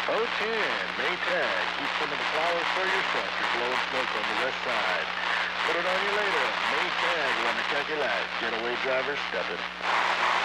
Maytag. Keep some of the flowers for yourself. You're blowing smoke on the west side. Put it on you later. Maytag on the Kentucky Light. Getaway driver, step it.